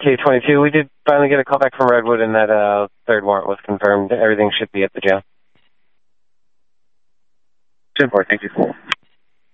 MK22. We did finally get a call back from Redwood, and that third warrant was confirmed. Everything should be at the jail. 10-4, thank you.